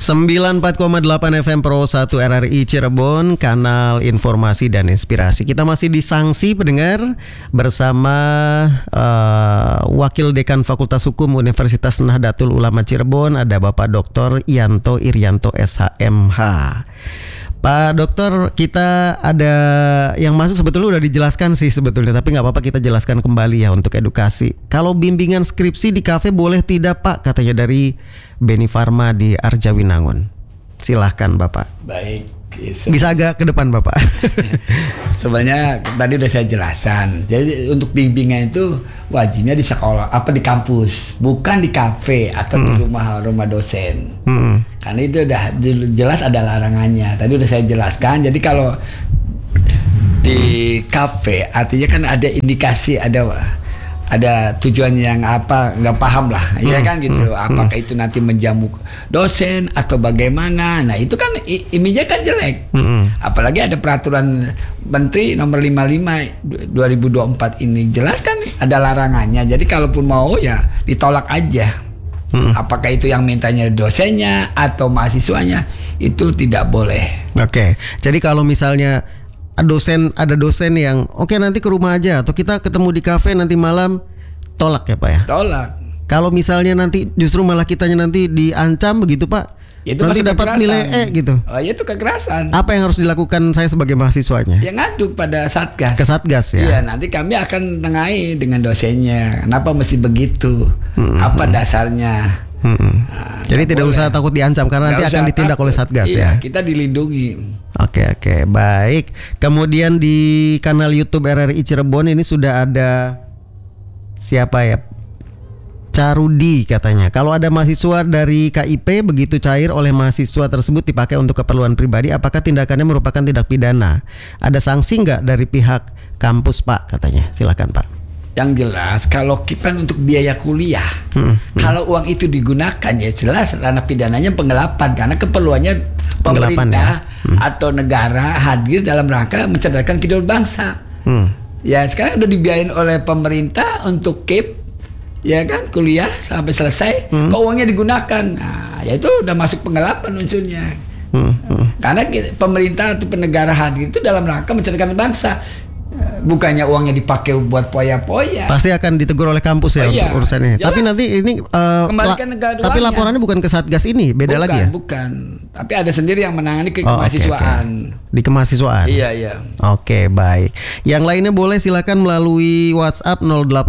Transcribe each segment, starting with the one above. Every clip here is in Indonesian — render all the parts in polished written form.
94,8 FM Pro 1 RRI Cirebon, kanal informasi dan inspirasi. Kita masih di Sanksi pendengar bersama Wakil Dekan Fakultas Hukum Universitas Nahdlatul Ulama Cirebon, ada Bapak Dr. Yanto Irianto SHMH. Pak Dokter, kita ada yang masuk sebetulnya udah dijelaskan sih sebetulnya, tapi nggak apa-apa kita jelaskan kembali ya untuk edukasi. Kalau bimbingan skripsi di kafe boleh tidak Pak? Katanya dari Beni Farma di Arjawinangun. Silahkan Bapak. Baik. Bisa agak ke depan Bapak. Sebenarnya tadi udah saya jelaskan. Jadi untuk bimbingan itu wajibnya di sekolah, di kampus, bukan di kafe atau di rumah dosen. Karena itu udah jelas ada larangannya. Tadi udah saya jelaskan. Jadi kalau di kafe artinya kan ada indikasi, ada tujuan yang nggak paham lah, ya kan gitu. Apakah itu nanti menjamu dosen atau bagaimana? Nah itu kan image-nya kan jelek. Apalagi ada peraturan Menteri nomor 55 2024 ini jelas kan ada larangannya. Jadi kalaupun mau ya ditolak aja. Apakah itu yang mintanya dosennya atau mahasiswanya, itu tidak boleh. Oke. Jadi kalau misalnya ada dosen yang oke, nanti ke rumah aja atau kita ketemu di kafe nanti malam, tolak ya Pak ya? Tolak. Kalau misalnya nanti justru malah kitanya nanti diancam begitu Pak, itu nanti dapat nilai E gitu. Oh ya, itu kekerasan. Apa yang harus dilakukan saya sebagai mahasiswanya? Ya ngadu pada Satgas. Ke Satgas ya? Iya, nanti kami akan tengahi dengan dosennya. Kenapa mesti begitu? Apa dasarnya? Jadi tidak usah takut diancam karena nanti akan ditindak oleh Satgas ya. Kita dilindungi. Oke, baik. Kemudian di kanal YouTube RRI Cirebon ini sudah ada siapa ya? Carudi katanya. Kalau ada mahasiswa dari KIP begitu cair oleh mahasiswa tersebut dipakai untuk keperluan pribadi, apakah tindakannya merupakan tindak pidana? Ada sanksi nggak dari pihak kampus Pak katanya? Silakan Pak. Yang jelas kalau kita untuk biaya kuliah, kalau uang itu digunakan ya jelas ranah pidananya penggelapan, karena keperluannya pemerintah atau negara hadir dalam rangka mencerdaskan kehidupan bangsa. Ya sekarang udah dibiayain oleh pemerintah untuk keep, ya kan, kuliah sampai selesai, kok uangnya digunakan, nah ya itu udah masuk penggelapan unsurnya. Karena pemerintah atau penegara hadir itu dalam rangka mencerdaskan bangsa. Bukannya uangnya dipakai buat poya-poya. Pasti akan ditegur oleh kampus ya untuk urusannya. Jelas. Tapi nanti ini kembalikan negara tapi laporannya bukan ke Satgas ini, beda lagi ya? Bukan. Tapi ada sendiri yang menangani kemahasiswaan. Okay. Di kemahasiswaan. Iya. Oke, baik. Yang lainnya boleh silakan melalui WhatsApp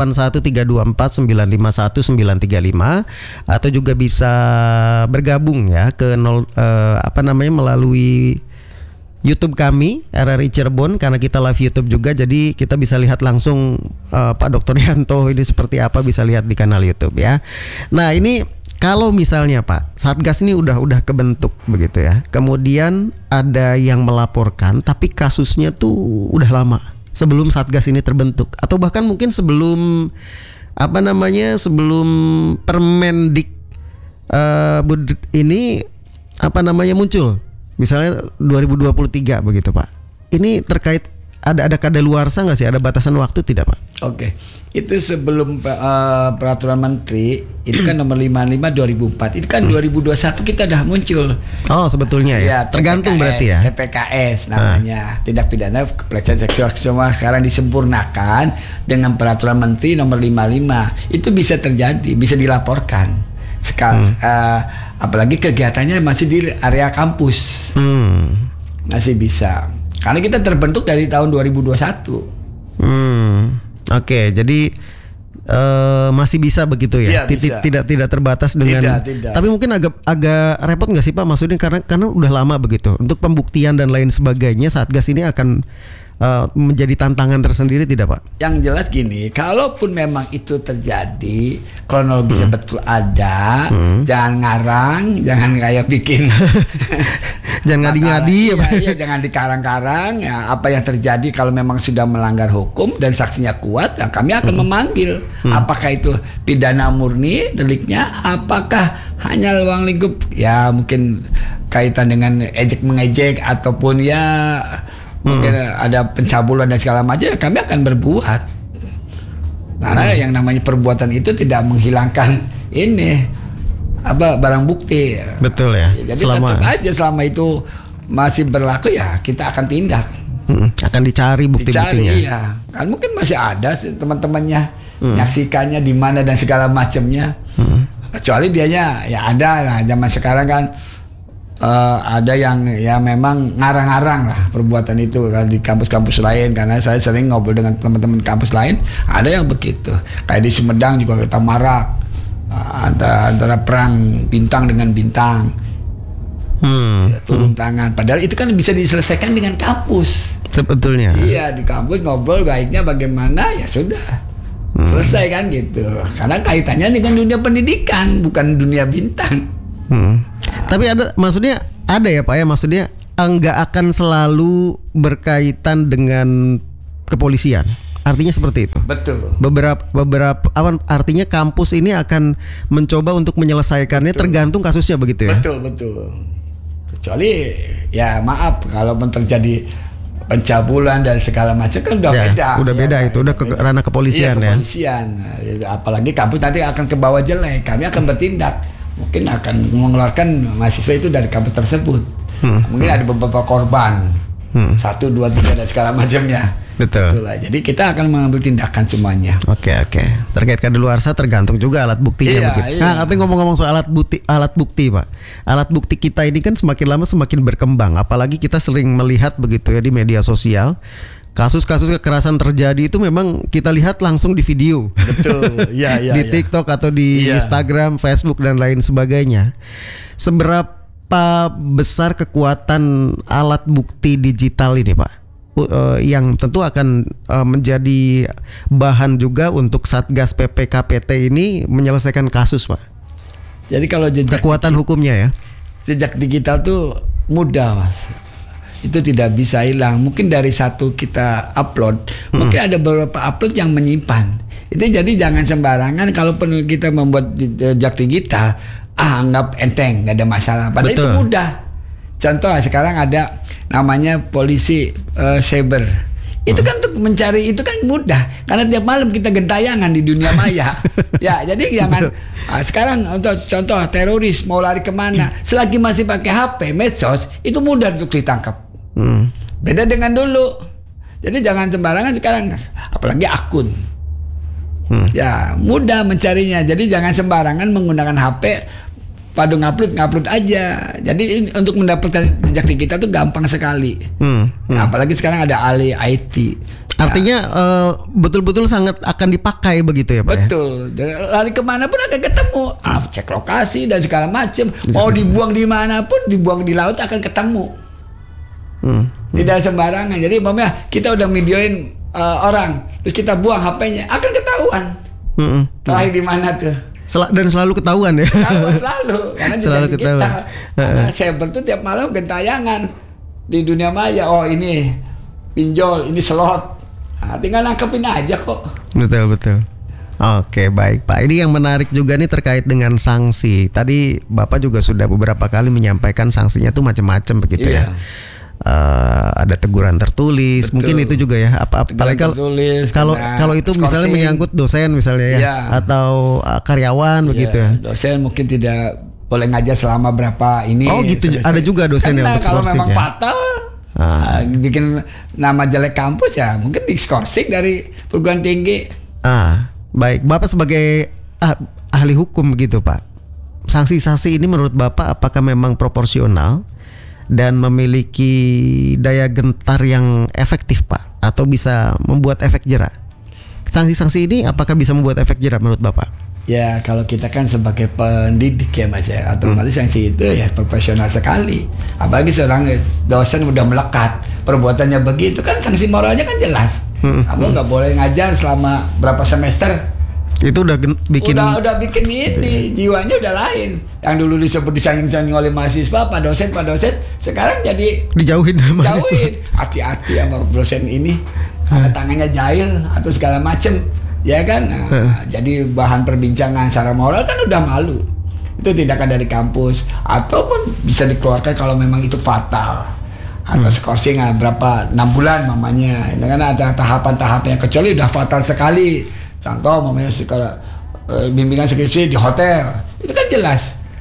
081324951935 atau juga bisa bergabung ya ke melalui YouTube kami RRI Cirebon, karena kita live YouTube juga, jadi kita bisa lihat langsung Pak Dr. Yanto ini seperti apa, bisa lihat di kanal YouTube ya. Nah ini kalau misalnya Pak Satgas ini udah kebentuk begitu ya, kemudian ada yang melaporkan tapi kasusnya tuh udah lama sebelum Satgas ini terbentuk, atau bahkan mungkin sebelum sebelum Permendik ini muncul. Misalnya 2023 begitu Pak. Ini terkait ada kadaluarsa nggak sih? Ada batasan waktu tidak Pak? Oke. Itu sebelum peraturan menteri itu kan nomor 55 2004. Itu kan 2021 kita udah muncul. Oh sebetulnya ya. Tergantung TPKS, berarti ya. TPKS namanya. Tindak pidana pelecehan seksual semua sekarang disempurnakan dengan peraturan menteri nomor 55. Itu bisa terjadi, bisa dilaporkan. Sekarang apalagi kegiatannya masih di area kampus, masih bisa, karena kita terbentuk dari tahun 2021. Oke, jadi masih bisa begitu ya, bisa. Tidak terbatas dengan tidak. Tapi mungkin agak repot nggak sih Pak, maksudnya karena udah lama begitu untuk pembuktian dan lain sebagainya. Satgas ini akan menjadi tantangan tersendiri tidak Pak? Yang jelas gini, kalaupun memang itu terjadi, kronologisnya betul ada, jangan ngarang, jangan kayak bikin jangan ngadi-ngadi ya, jangan dikarang-karang ya. Apa yang terjadi kalau memang sudah melanggar hukum dan saksinya kuat, ya kami akan memanggil. Apakah itu pidana murni deliknya, apakah hanya ruang lingkup ya mungkin kaitan dengan ejek-mengejek ataupun ya mungkin ada pencabulan dan segala macam, ya kami akan berbuat. Karena yang namanya perbuatan itu tidak menghilangkan ini barang bukti. Betul ya. Jadi tetap aja selama itu masih berlaku ya kita akan tindak. Akan dicari bukti-buktinya. Iya. Kan mungkin masih ada teman-temannya menyaksikannya di mana dan segala macamnya. Kecuali dianya ya ada lah zaman sekarang kan ada yang ya memang ngarang-ngarang lah perbuatan itu kan di kampus-kampus lain, karena saya sering ngobrol dengan teman-teman kampus lain ada yang begitu. Kayak di Sumedang juga kita marak antara perang bintang dengan bintang. Turun tangan. Padahal itu kan bisa diselesaikan dengan kampus. Sebetulnya. Iya, di kampus ngobrol baiknya bagaimana ya sudah. Selesai kan gitu. Karena kaitannya dengan dunia pendidikan, bukan dunia bintang. Tapi maksudnya ada ya Pak ya, maksudnya nggak akan selalu berkaitan dengan kepolisian. Artinya seperti itu. Betul. Beberapa artinya kampus ini akan mencoba untuk menyelesaikannya. Betul. Tergantung kasusnya begitu ya. Betul. Kecuali ya maaf kalau terjadi pencabulan dan segala macam kan udah beda. Udah beda ya, itu udah ke ranah kepolisian ya. Kepolisian. Apalagi kampus nanti akan ke bawah jelek, kami akan bertindak. Mungkin akan mengeluarkan mahasiswa itu dari kampus tersebut. Mungkin ada beberapa korban. 1, 2, 3 dan segala macamnya. Betul. Itulah. Jadi kita akan mengambil tindakan semuanya. Oke. Terkait kadaluarsa tergantung juga alat buktinya begitu. Nah, tapi ngomong-ngomong soal alat bukti Pak. Alat bukti kita ini kan semakin lama semakin berkembang. Apalagi kita sering melihat begitu ya di media sosial. Kasus-kasus kekerasan terjadi itu memang kita lihat langsung di video. Betul. Di TikTok atau di Instagram, Facebook dan lain sebagainya. Seberapa besar kekuatan alat bukti digital ini Pak? Yang tentu akan menjadi bahan juga untuk Satgas PPKPT ini menyelesaikan kasus Pak. Jadi kalau kekuatan hukumnya ya. Jejak digital tuh mudah Mas. Itu tidak bisa hilang. Mungkin dari satu kita upload, mungkin ada beberapa upload yang menyimpan. Itu jadi jangan sembarangan kalau kita membuat jejak digital, anggap enteng, nggak ada masalah. Padahal itu mudah. Contoh sekarang ada namanya polisi cyber. Itu kan untuk mencari itu kan mudah karena tiap malam kita gentayangan di dunia maya. Ya, jadi jangan sekarang untuk contoh teroris mau lari kemana, selagi masih pakai HP, medsos itu mudah untuk ditangkap. Beda dengan dulu. Jadi jangan sembarangan sekarang, apalagi akun. Ya mudah mencarinya. Jadi jangan sembarangan menggunakan HP. Pada ngupload aja. Jadi untuk mendapatkan jejak digital itu gampang sekali. Apalagi sekarang ada ahli IT. Artinya betul-betul sangat akan dipakai begitu ya Pak? Betul. Ya? Lari kemana pun akan ketemu. Cek lokasi dan segala macam. Mau dibuang di mana pun, dibuang di laut akan ketemu. Tidak sembarangan. Jadi umpamanya kita udah videoin orang, terus kita buang HP-nya, akan ketahuan. Terakhir di mana tuh? Dan selalu ketahuan ya. Selalu karena selalu ketahuan. Karena cyber tuh tiap malam gentayangan di dunia maya. Oh ini pinjol, ini slot. Tinggal nangkepin aja kok. Betul. Oke, baik Pak. Ini yang menarik juga nih terkait dengan sanksi. Tadi Bapak juga sudah beberapa kali menyampaikan sanksinya tuh macam-macam begitu ya. Ada teguran tertulis. Betul. Mungkin itu juga ya. Apalagi kalau itu misalnya menyangkut dosen misalnya ya, atau karyawan begitu ya. Dosen mungkin tidak boleh ngajar selama berapa ini. Oh gitu. Ada juga dosen yang untuk kalau skorsing memang ya. fatal bikin nama jelek kampus ya mungkin di skorsing dari perguruan tinggi. Baik. Bapak sebagai ahli hukum begitu Pak. Sanksi-sanksi ini menurut Bapak apakah memang proporsional dan memiliki daya gentar yang efektif Pak, atau bisa membuat efek jera? Sanksi-sanksi ini apakah bisa membuat efek jera menurut Bapak? Ya kalau kita kan sebagai pendidik ya Mas ya, otomatis sanksi itu ya profesional sekali. Apalagi seorang dosen udah melekat perbuatannya begitu kan sanksi moralnya kan jelas. Kamu nggak boleh ngajar selama berapa semester. Itu udah bikin ini jiwanya udah lain. Yang dulu disebut disayang-sayang oleh mahasiswa, Pak dosen, sekarang jadi dijauhin mahasiswa. Hati-hati sama dosen ini karena tangannya jahil atau segala macem, ya kan. Jadi bahan perbincangan secara moral kan udah malu. Itu tindakan dari kampus ataupun bisa dikeluarkan kalau memang itu fatal. Atau skorsing berapa 6 bulan mamanya. Itu kan ada tahapan-tahapannya, kecuali udah fatal sekali. Contoh mamanya bimbingan skripsi di hotel, itu kan jelas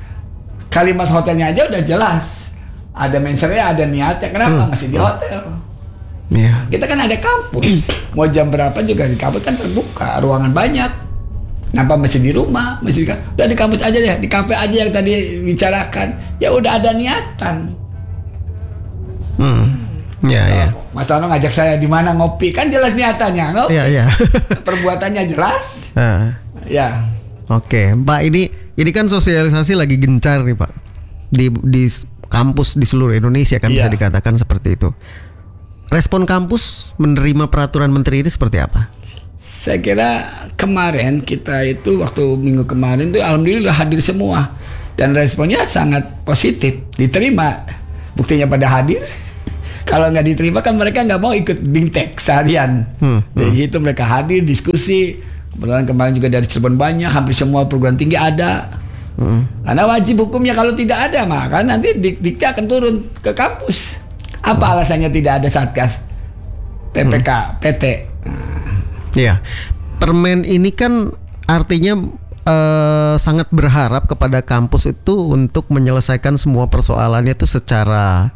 kalimat hotelnya aja udah jelas. Ada mentionnya, ada niatnya. Kenapa masih di hotel? Iya. Kita kan ada kampus. Mau jam berapa juga di kampus kan terbuka, ruangan banyak. Kenapa masih di rumah? Udah di kampus aja deh, di kafe aja yang tadi bicarakan. Ya udah ada niatan. Ya. Mas Tono ngajak saya di mana ngopi, kan jelas niatannya, ngopi. Iya. Perbuatannya jelas. Ya. Oke, Pak, ini kan sosialisasi lagi gencar nih, Pak. Di kampus di seluruh Indonesia kan bisa dikatakan seperti itu. Respon kampus menerima peraturan menteri ini seperti apa? Saya kira kemarin kita itu waktu minggu kemarin tuh alhamdulillah hadir semua dan responnya sangat positif, diterima. Buktinya pada hadir. Kalau nggak diterima kan mereka nggak mau ikut bingtek seharian. Dari situ mereka hadir diskusi. Kebetulan kemarin juga dari Cirebon banyak, hampir semua perguruan tinggi ada. Karena wajib hukumnya kalau tidak ada maka nanti dikti akan turun ke kampus. Apa alasannya tidak ada satgas PPK, PT? Iya, permen ini kan artinya sangat berharap kepada kampus itu untuk menyelesaikan semua persoalannya itu secara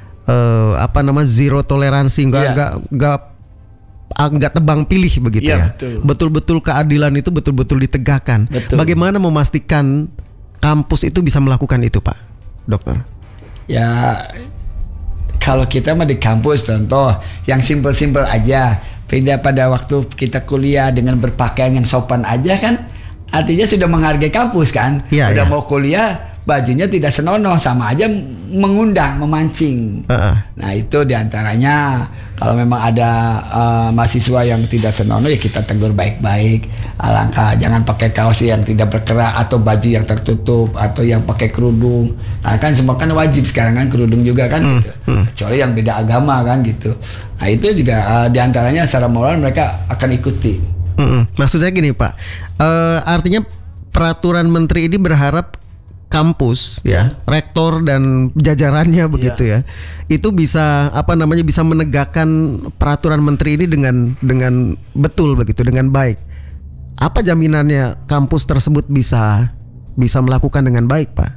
zero toleransi, nggak tebang pilih begitu ya. Betul-betul keadilan itu betul-betul ditegakkan. Bagaimana memastikan kampus itu bisa melakukan itu, Pak Dokter? Ya, kalau kita mah di kampus contoh yang simpel-simpel aja. Beda pada waktu kita kuliah dengan berpakaian yang sopan aja kan, artinya sudah menghargai kampus kan. Udah mau kuliah bajunya tidak senonoh, sama aja mengundang, memancing. Nah itu diantaranya. Kalau memang ada mahasiswa yang tidak senonoh ya kita tegur baik-baik. Alangkah jangan pakai kaos yang tidak berkerak atau baju yang tertutup atau yang pakai kerudung. Nah kan semua kan wajib sekarang kan kerudung juga kan gitu. Kecuali yang beda agama kan gitu. Nah itu juga diantaranya secara moral mereka akan ikuti. Maksud saya gini Pak, artinya peraturan menteri ini berharap kampus rektor dan jajarannya begitu ya, itu bisa bisa menegakkan peraturan menteri ini dengan betul begitu, dengan baik. Apa jaminannya kampus tersebut bisa melakukan dengan baik, Pak?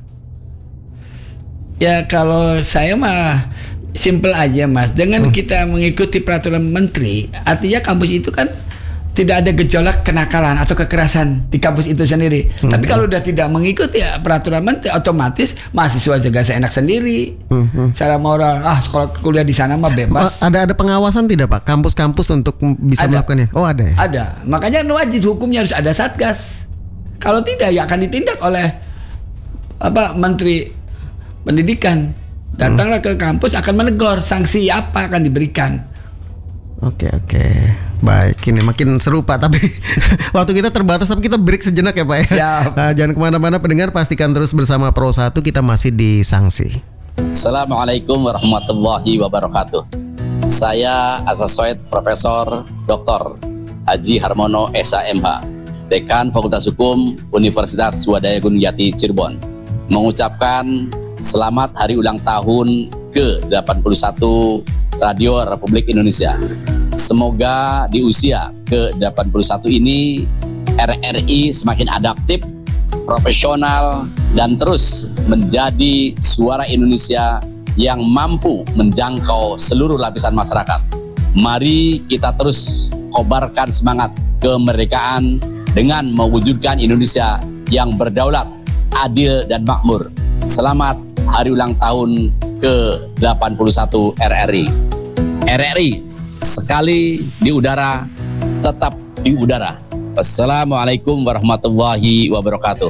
Ya kalau saya mah simple aja Mas, dengan kita mengikuti peraturan menteri, artinya kampus itu kan tidak ada gejolak kenakalan atau kekerasan di kampus itu sendiri. Tapi kalau udah tidak mengikuti peraturan menteri, otomatis mahasiswa juga seenak sendiri. Secara moral, sekolah kuliah di sana mah bebas. Ada pengawasan tidak Pak? Kampus-kampus untuk bisa melakukannya? Oh ada ya? Ada. Makanya wajib hukumnya harus ada satgas. Kalau tidak ya akan ditindak oleh Menteri Pendidikan. Datanglah ke kampus akan menegur, sanksi apa akan diberikan. Oke. Baik, ini makin seru Pak, tapi waktu kita terbatas, tapi kita break sejenak ya Pak ya. Jangan kemana-mana pendengar, pastikan terus bersama Pro 1, kita masih di Sanksi. Assalamualaikum warahmatullahi wabarakatuh. Saya Asessoid Profesor Dr. Haji Harmono SHMH, Dekan Fakultas Hukum Universitas Swadaya Gunung Jati Cirebon, mengucapkan selamat hari ulang tahun ke-81 Radio Republik Indonesia. Semoga di usia ke-81 ini RRI semakin adaptif, profesional, dan terus menjadi suara Indonesia yang mampu menjangkau seluruh lapisan masyarakat. Mari kita terus kobarkan semangat kemerdekaan dengan mewujudkan Indonesia yang berdaulat, adil, dan makmur. Selamat hari ulang tahun ke-81 RRI. RRI sekali di udara, tetap di udara. Wassalamualaikum warahmatullahi wabarakatuh.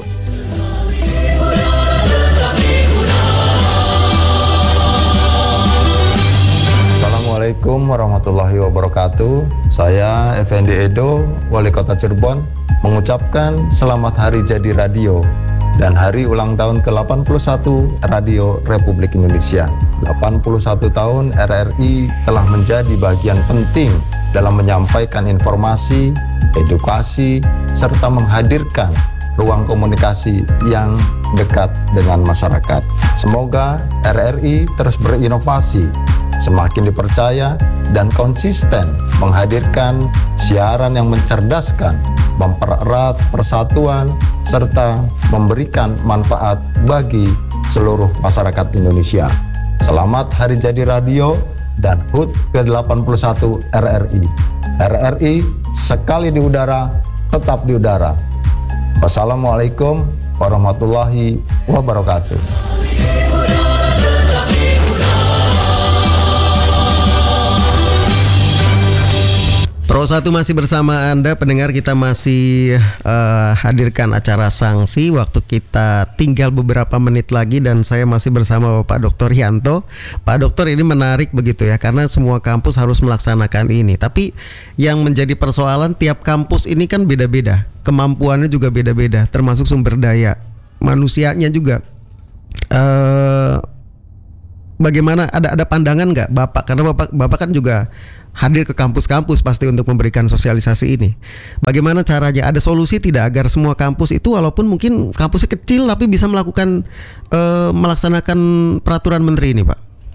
Assalamualaikum warahmatullahi wabarakatuh. Saya Effendi Edo, Wali Kota Cirebon, mengucapkan selamat hari jadi radio dan hari ulang tahun ke-81 Radio Republik Indonesia. 81 tahun RRI telah menjadi bagian penting dalam menyampaikan informasi, edukasi, serta menghadirkan ruang komunikasi yang dekat dengan masyarakat. Semoga RRI terus berinovasi, semakin dipercaya, dan konsisten menghadirkan siaran yang mencerdaskan, mempererat persatuan, serta memberikan manfaat bagi seluruh masyarakat Indonesia. Selamat Hari Jadi Radio dan HUT ke-81 RRI. RRI sekali di udara, tetap di udara. Wassalamualaikum warahmatullahi wabarakatuh. Pro 1 masih bersama Anda pendengar, kita masih hadirkan acara sanksi. Waktu kita tinggal beberapa menit lagi dan saya masih bersama Pak Dr. Yanto. Pak Dokter, ini menarik begitu ya, karena semua kampus harus melaksanakan ini. Tapi yang menjadi persoalan, tiap kampus ini kan beda-beda, kemampuannya juga beda-beda, termasuk sumber daya manusianya juga. Bagaimana, ada pandangan nggak Bapak? Karena Bapak kan juga hadir ke kampus-kampus pasti untuk memberikan sosialisasi ini. Bagaimana caranya? Ada solusi tidak agar semua kampus itu, walaupun mungkin kampusnya kecil, tapi bisa melakukan melaksanakan peraturan menteri ini, Pak?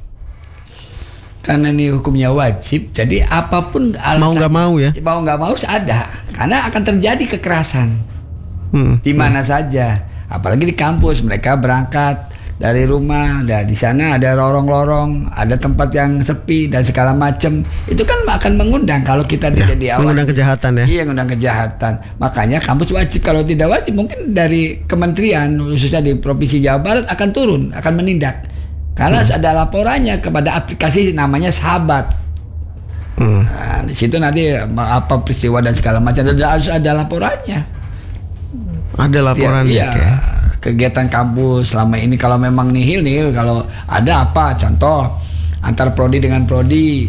Karena ini hukumnya wajib, jadi apapun alasan, mau nggak mau ya, mau nggak mau ada, karena akan terjadi kekerasan di mana saja, apalagi di kampus. Mereka berangkat dari rumah, dan di sana ada lorong-lorong, ada tempat yang sepi dan segala macam. Itu kan akan mengundang kalau kita tidak diawasi. Mengundang kejahatan ya. Iya, mengundang kejahatan. Makanya kampus wajib. Kalau tidak wajib, mungkin dari kementerian, khususnya di Provinsi Jawa Barat, akan turun, akan menindak. Karena ada laporannya kepada aplikasi namanya Sahabat. Nah, di situ nanti apa peristiwa dan segala macam, harus ada laporannya. Ada laporannya. Iya. Kegiatan kampus selama ini kalau memang nihil, kalau ada apa, contoh antar prodi dengan prodi,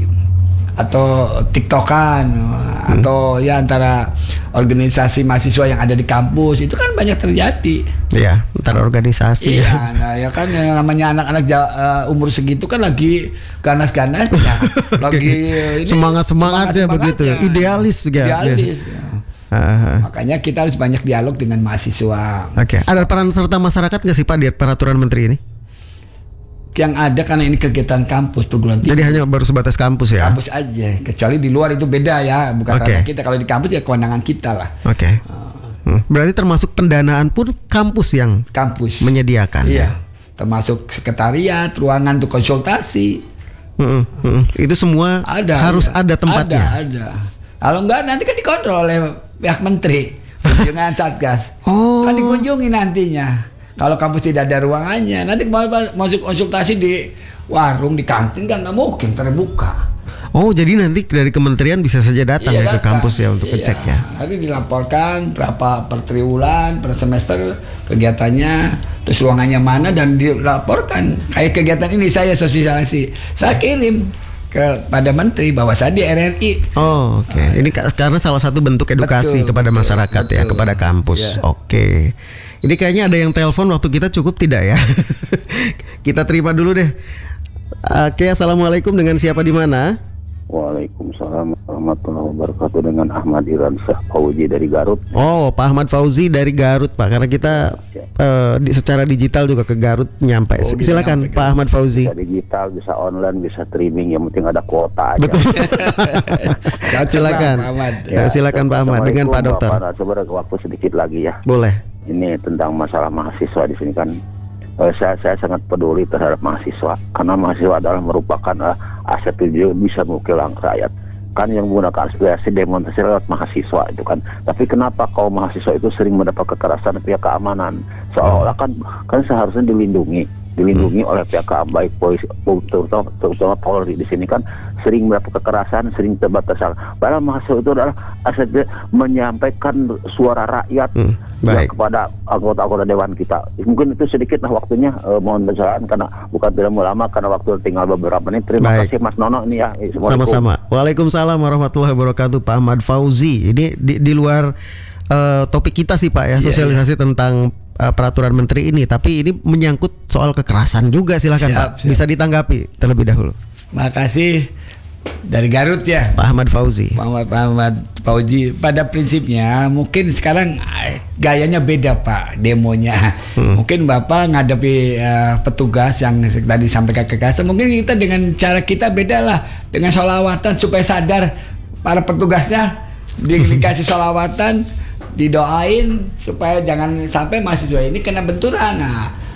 atau tiktokan, atau ya antara organisasi mahasiswa yang ada di kampus, itu kan banyak terjadi. Iya, antara organisasi. Iya, nah ya kan, yang namanya anak-anak umur segitu kan lagi ganas-ganasnya, lagi semangat-semangatnya begitu, idealis juga. Idealis. Makanya kita harus banyak dialog dengan mahasiswa. Oke. Ada peran serta masyarakat nggak sih Pak di peraturan menteri ini? Yang ada, karena ini kegiatan kampus perguruan tinggi. Jadi hanya baru sebatas kampus ya? Kampus aja. Kecuali di luar itu beda ya, bukan karena kita. Kalau di kampus ya kewenangan kita lah. Oke. Berarti termasuk pendanaan pun kampus yang menyediakan. Iya. Termasuk sekretariat, ruangan untuk konsultasi. Itu semua harus ada tempatnya. Ada. Kalau enggak nanti kan dikontrol oleh pihak menteri, kunjungan Satgas. Kan dikunjungi nantinya. Kalau kampus tidak ada ruangannya, nanti mau masuk konsultasi di warung, di kantin kan nggak mungkin terbuka. Oh, jadi nanti dari kementerian bisa saja datang ke kampus ya untuk ngecek ya. Nanti dilaporkan berapa per triwulan, per semester kegiatannya, terus ruangannya mana, dan dilaporkan. Kayak kegiatan ini saya sosialisasi, saya kirim kepada menteri bahwa saya di RRI. Oh, oke. Ini karena salah satu bentuk edukasi kepada masyarakat ya, kepada kampus. Oke. Ini kayaknya ada yang telepon, waktu kita cukup tidak ya? Kita terima dulu deh. Oke, assalamualaikum, dengan siapa di mana? Waalaikumsalam warahmatullahi wabarakatuh, dengan Ahmad Iransyah Fauzi dari Garut. Oh, Pak Ahmad Fauzi dari Garut, Pak. Karena kita secara digital juga ke Garut nyampe. Silakan Pak Ahmad Fauzi. Bisa digital, bisa online, bisa streaming, yang penting ada kuota aja. Betul. Silakan. Silakan Pak Ahmad dengan Pak Dokter. Coba waktu sedikit lagi ya. Boleh. Ini tentang masalah mahasiswa di sini kan. Saya sangat peduli terhadap mahasiswa, karena mahasiswa adalah merupakan aset yang bisa mewakili rakyat. Kan yang menggunakan aspirasi demonstrasi lewat mahasiswa itu kan. Tapi kenapa kaum mahasiswa itu sering mendapat kekerasan pihak keamanan? Seolah-olah kan seharusnya dilindungi oleh pihak keamanan, baik polisi, terutama Polri di sini kan sering mendapat kekerasan, sering terbatas. Padahal mahasiswa itu adalah aset menyampaikan suara rakyat kepada anggota-anggota dewan kita. Mungkin itu sedikit lah waktunya, mohon bersalah karena bukan tidak mau lama, karena waktu tinggal beberapa menit. Terima kasih Mas Nono ini ya. Sama-sama. Waalaikumsalam warahmatullahi wabarakatuh, Pak Ahmad Fauzi. Ini di luar topik kita sih Pak ya, sosialisasi tentang peraturan menteri ini, tapi ini menyangkut soal kekerasan juga. Silakan Pak, bisa ditanggapi terlebih dahulu. Makasih. Dari Garut ya, Pak Ahmad Fauzi. Pak Ahmad Fauzi. Pada prinsipnya mungkin sekarang gayanya beda Pak, demonya. Mungkin Bapak ngadepi petugas yang tadi sampaikan kekerasan, mungkin kita dengan cara kita beda lah, dengan sholawatan supaya sadar para petugasnya, dikasih sholawatan, didoain supaya jangan sampai mahasiswa ini kena benturan. Nah,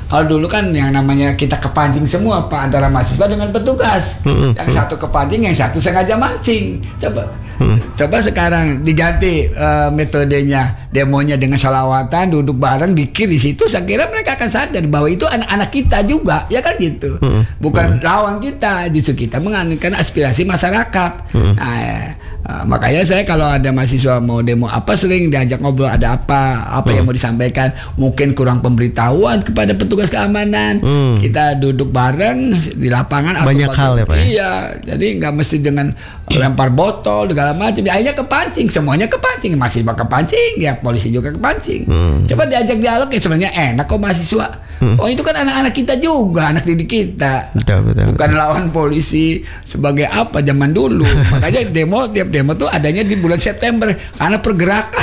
Kalau dulu kan yang namanya kita kepancing semua Pak, antara mahasiswa dengan petugas. Yang satu kepancing, yang satu sengaja mancing. Coba sekarang diganti metodenya, demonya dengan sholawatan, duduk bareng, dikir di situ. Saya kira mereka akan sadar bahwa itu anak-anak kita juga, ya kan gitu. Bukan lawan kita, justru kita menganutkan aspirasi masyarakat. Makanya saya kalau ada mahasiswa mau demo apa sering diajak ngobrol, ada apa yang mau disampaikan, mungkin kurang pemberitahuan kepada petugas keamanan, kita duduk bareng di lapangan. Banyak hal ya Pak. Iya, jadi nggak mesti dengan lempar botol segala macam. Akhirnya kepancing, semuanya kepancing, mahasiswa kepancing, ya polisi juga kepancing. Coba diajak dialog, ya sebenarnya enak kok mahasiswa. Oh itu kan anak-anak kita juga, anak didik kita. Betul. Bukan lawan polisi sebagai apa zaman dulu. Makanya tiap demo tuh adanya di bulan September karena pergerakan